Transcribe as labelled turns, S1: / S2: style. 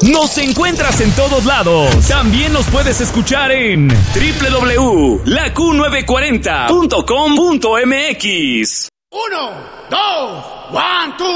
S1: Nos encuentras en todos lados. También nos puedes escuchar en www.laQ940.com.mx.
S2: 1, 2, 1, 2.